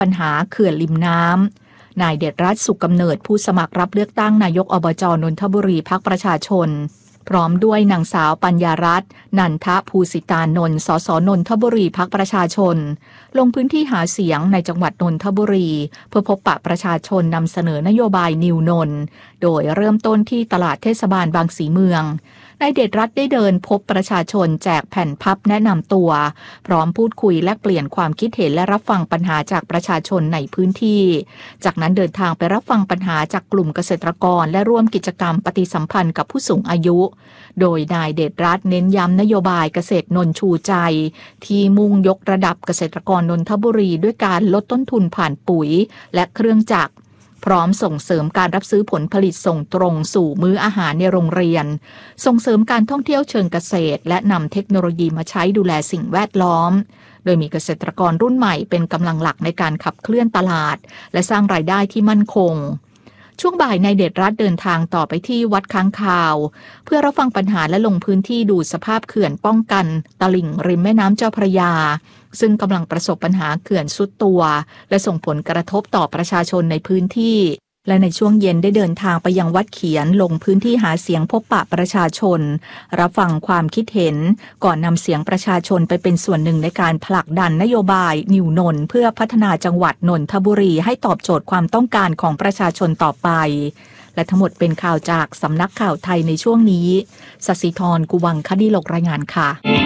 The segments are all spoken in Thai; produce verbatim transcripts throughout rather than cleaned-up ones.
ปัญหาเขื่อนริมน้ำนายเดชรัตน์สุขกำเนิดผู้สมัครรับเลือกตั้งนายกอบจ.นนทบุรีพรรคประชาชนพร้อมด้วยนางสาวปัญญารัตน์นันทภูสิตานนท์สสนนทบุรีพรรคประชาชนลงพื้นที่หาเสียงในจังหวัดนนทบุรีเพื่อพบปะประชาชนนำเสนอนโยบายนิวนนท์โดยเริ่มต้นที่ตลาดเทศบาลบางสีเมืองนายเดชรัตน์ได้เดินพบประชาชนแจกแผ่นพับแนะนำตัวพร้อมพูดคุยและเปลี่ยนความคิดเห็นและรับฟังปัญหาจากประชาชนในพื้นที่จากนั้นเดินทางไปรับฟังปัญหาจากกลุ่มเกษตรกรและร่วมกิจกรรมปฏิสัมพันธ์กับผู้สูงอายุโดยนายเดชรัตน์เน้นย้ำนโยบายเกษตรนนชูใจที่มุ่งยกระดับเกษตรกรนนทบุรีด้วยการลดต้นทุนผ่านปุ๋ยและเครื่องจักรพร้อมส่งเสริมการรับซื้อผลผลิตส่งตรงสู่มื้ออาหารในโรงเรียนส่งเสริมการท่องเที่ยวเชิงเกษตรและนำเทคโนโลยีมาใช้ดูแลสิ่งแวดล้อมโดยมีเกษตรกรรุ่นใหม่เป็นกำลังหลักในการขับเคลื่อนตลาดและสร้างรายได้ที่มั่นคงช่วงบ่ายนายเดชรัตน์เดินทางต่อไปที่วัดค้างคาวเพื่อรับฟังปัญหาและลงพื้นที่ดูสภาพเขื่อนป้องกันตลิ่งริมแม่น้ำเจ้าพระยาซึ่งกำลังประสบปัญหาเขื่อนทรุดตัวและส่งผลกระทบต่อประชาชนในพื้นที่และในช่วงเย็นได้เดินทางไปยังวัดเขียนลงพื้นที่หาเสียงพบปะประชาชนรับฟังความคิดเห็นก่อนนำเสียงประชาชนไปเป็นส่วนหนึ่งในการผลักดันนโยบายนิวนนท์เพื่อพัฒนาจังหวัดนนทบุรีให้ตอบโจทย์ความต้องการของประชาชนต่อไปและทั้งหมดเป็นข่าวจากสำนักข่าวไทยในช่วงนี้ศศิธร กุวังคดีโลกรายงานค่ะ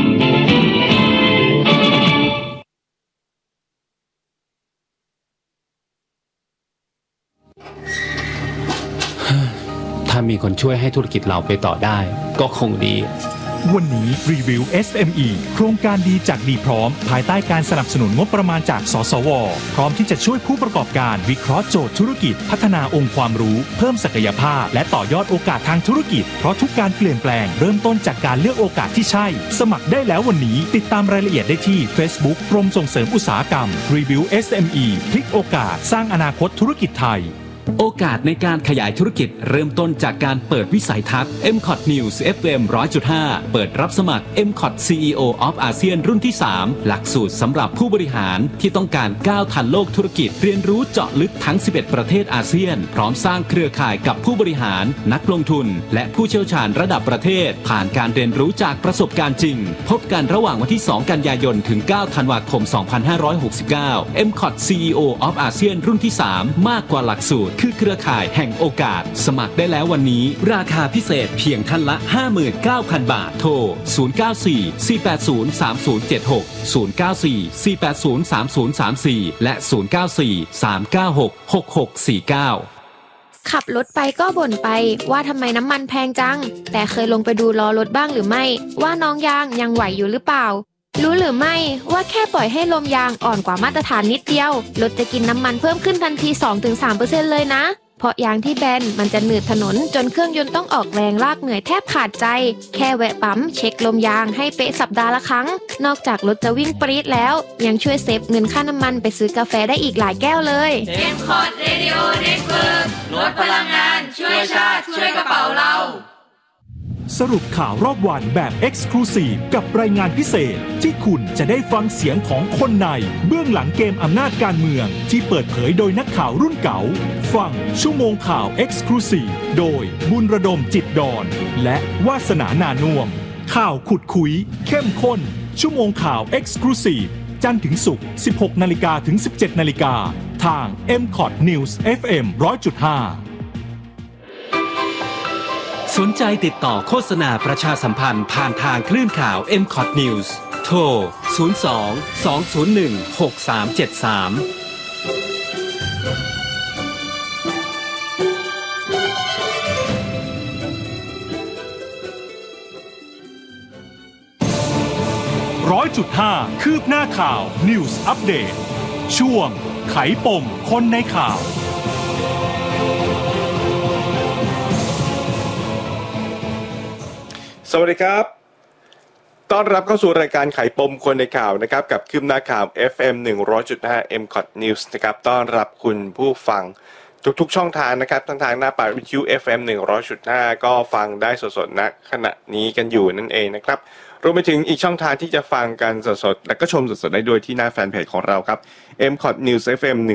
ถ้ามีคนช่วยให้ธุรกิจเราไปต่อได้ก็คงดีวันนี้รีวิว เอส เอ็ม อี โครงการดีจากดีพร้อมภายใต้การสนับสนุนงบประมาณจากสสวพร้อมที่จะช่วยผู้ประกอบการวิเคราะห์โจทย์ธุรกิจพัฒนาองค์ความรู้เพิ่มศักยภาพและต่อยอดโอกาสทางธุรกิจเพราะทุกการเปลี่ยนแปลงเริ่มต้นจากการเลือกโอกาสที่ใช่สมัครได้แล้ววันนี้ติดตามรายละเอียดได้ที่ Facebook กรมส่งเสริมอุตสาหกรรมรีวิว เอส เอ็ม อี พลิกโอกาสสร้างอนาคตธุรกิจไทยโอกาสในการขยายธุรกิจเริ่มต้นจากการเปิดวิสัยทัศน์ เอ็ม คอท News เอฟ เอ็ม หนึ่งร้อยจุดห้า เปิดรับสมัคร เอ็ม คอท ซี อี โอ of อาเซียนรุ่นที่ สาม หลักสูตรสำหรับผู้บริหารที่ต้องการก้าวทันโลกธุรกิจเรียนรู้เจาะลึกทั้งสิบเอ็ดประเทศอาเซียนพร้อมสร้างเครือข่ายกับผู้บริหารนักลงทุนและผู้เชี่ยวชาญระดับประเทศผ่านการเรียนรู้จากประสบการณ์จริงพบกันระหว่างวันที่ สอง กันยายนถึง เก้า ธันวาคม สองพันห้าร้อยหกสิบเก้า เอ็ม คอท ซี อี โอ of อาเซียนรุ่นที่ สาม มากกว่าหลักสูตรคือเครือข่ายแห่งโอกาสสมัครได้แล้ววันนี้ราคาพิเศษเพียงท่านละ ห้าหมื่นเก้าพัน บาทโทรศูนย์ เก้า สี่ สี่ แปด ศูนย์ สาม ศูนย์ เจ็ด หก ศูนย์ เก้า สี่ สี่ แปด ศูนย์ สาม ศูนย์ สาม สี่และศูนย์ เก้า สี่ สาม เก้า หก หก หก สี่ เก้าขับรถไปก็บ่นไปว่าทำไมน้ำมันแพงจังแต่เคยลงไปดูล้อรถบ้างหรือไม่ว่าน้องยางยังไหวอยู่หรือเปล่ารู้หรือไม่ว่าแค่ปล่อยให้ลมยางอ่อนกว่ามาตรฐานนิดเดียวรถจะกินน้ำมันเพิ่มขึ้นทันที สองถึงสามเปอร์เซ็นต์ เลยนะเพราะยางที่แบนมันจะหนืดถนนจนเครื่องยนต์ต้องออกแรงลากเหนื่อยแทบขาดใจแค่แวะปั๊มเช็คลมยางให้เป๊ะสัปดาห์ละครั้งนอกจากรถจะวิ่งปรี๊ดแล้วยังช่วยเซฟเงินค่าน้ำมันไปซื้อกาแฟได้อีกหลายแก้วเลยเอ็ม คอท Radio Network ลดพลังงานช่วยชาติช่วยกระเป๋าเราสรุปข่าวรอบวันแบบ Exclusive กับรายงานพิเศษที่คุณจะได้ฟังเสียงของคนในเบื้องหลังเกมอำนาจการเมืองที่เปิดเผยโดยนักข่าวรุ่นเก่าฟังชั่วโมงข่าว Exclusive โดยบุญระดมจิตดอนและวาสนานาน่วมข่าวขุดคุยเข้มข้นชั่วโมงข่าว Exclusive จันทร์ถึงศุกร์ สิบหกนาฬิกา ถึง สิบเจ็ดนาฬิกาทาง เอ็ม คอท News เอฟ เอ็ม หนึ่งร้อยจุดห้าสนใจติดต่อโฆษณาประชาสัมพันธ์ผ่านทางคลื่นข่าว เอ็ม คอท News โทร ศูนย์ สอง สอง ศูนย์ หนึ่ง หก สาม เจ็ด สามร้อยจุดห้า คืบหน้าข่าว News Update ช่วงไขปมคนในข่าวสวัสดีครับต้อนรับเข้าสู่รายการไขปมคนในข่าวนะครับกับคืบหน้าข่าว เอฟ เอ็ม หนึ่งร้อยจุดห้า เอ็ม คอท News นะครับต้อนรับคุณผู้ฟังทุกๆช่องทางนะครับทางทางหน้าป่าวิทยุ เอฟ เอ็ม หนึ่งร้อยจุดห้า ก็ฟังได้สดๆณขณะนี้กันอยู่นั่นเองนะครับรวมไปถึงอีกช่องทางที่จะฟังกันสดๆและก็ชมสดๆได้โดยที่หน้าแฟนเพจของเราครับ เอ็ม ซี โอ ที News เอฟ เอ็ม